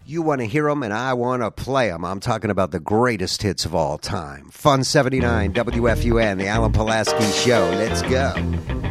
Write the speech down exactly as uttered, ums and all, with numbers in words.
You want to hear them, and I want to play them. I'm talking about the greatest hits of all time. Fun seventy-nine, W F U N, the Alan Pulaski Show. Let's go.